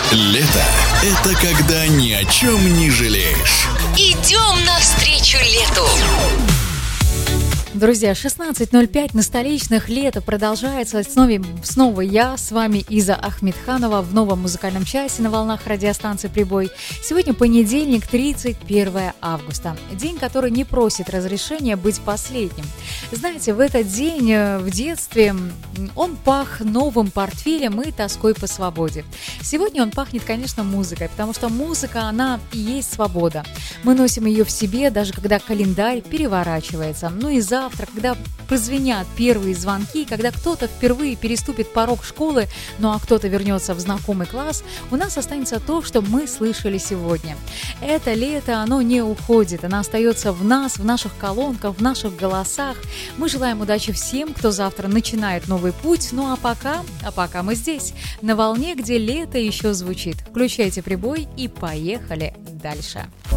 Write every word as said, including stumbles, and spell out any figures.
Лето – это когда ни о чем не жалеешь. Идем навстречу лету. Друзья, шестнадцать ноль пять на столичных, лето продолжается. Снова, снова я, с вами Иза Ахмедханова в новом музыкальном часе на волнах радиостанции «Прибой». Сегодня понедельник, тридцать первое августа. День, который не просит разрешения быть последним. Знаете, в этот день в детстве он пах новым портфелем и тоской по свободе. Сегодня он пахнет, конечно, музыкой, потому что музыка, она и есть свобода. Мы носим ее в себе, даже когда календарь переворачивается. Ну и завтра, когда прозвенят первые звонки, когда кто-то впервые переступит порог школы, ну а кто-то вернется в знакомый класс, у нас останется то, что мы слышали сегодня. Это лето, оно не уходит, оно остается в нас, в наших колонках, в наших голосах. Мы желаем удачи всем, кто завтра начинает новый путь, ну а пока, а пока мы здесь, на волне, где лето еще звучит. Включайте прибой и поехали дальше.